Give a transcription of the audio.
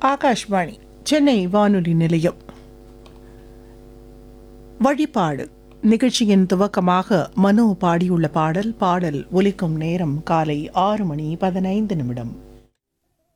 ஆகாஷ்வாணி சென்னை வானொலி நிலையம். வழிபாடு நிகழ்ச்சியின் துவக்கமாக மனோ பாடியுள்ள பாடல் ஒலிக்கும் நேரம் காலை 6:15.